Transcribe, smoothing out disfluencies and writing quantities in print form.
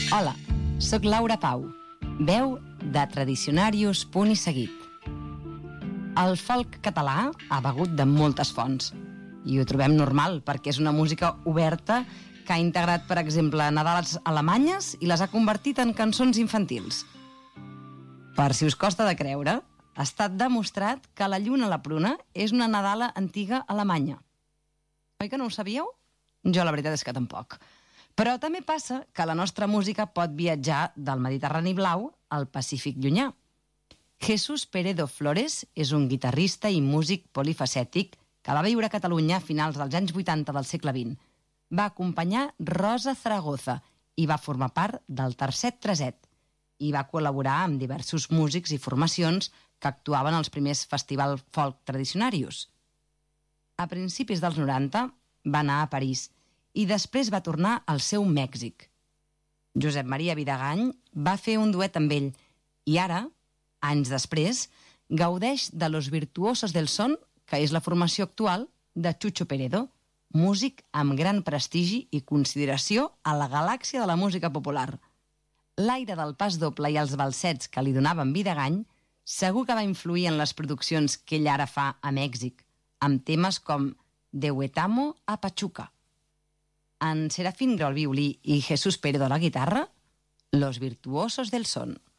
Hola, sóc Laura Pau, veu de Tradicionarius Punt i Seguit. El folk català ha begut de moltes fonts i ho trobem normal perquè és una música oberta que ha integrat, per exemple, nadales alemanyes i les ha convertit en cançons infantils. Per si us costa de creure, ha estat demostrat que la lluna a la pruna és una nadala antiga alemanya. Oi que no ho sabíeu? Jo la veritat és que tampoc. Però també passa que la nostra música pot viatjar del Mediterrani blau al Pacífic llunyà. Jesús Peredo Flores és un guitarrista i músic polifacètic que va viure a Catalunya a finals dels anys 80 del segle XX. Va acompanyar Rosa Zaragoza i va formar part del Tercet Treset i va col·laborar amb diversos músics i formacions que actuaven als primers festivals folk tradicionarius. A principis dels 90 va anar a París i després va tornar al seu Mèxic. Josep Maria Vidagany va fer un duet amb ell i ara, anys després, gaudeix de Los Virtuosos del Son, que és la formació actual de Chucho Peredo, músic amb gran prestigi i consideració a la galàxia de la música popular. L'aire del pas doble i els balsets que li donaven Vidagany segur que va influir en les produccions que ell ara fa a Mèxic, amb temes com De Huetamo a Pachuca. En Serafín Grau al violí i Jesús Peredo a la guitarra, Los Virtuosos del Son.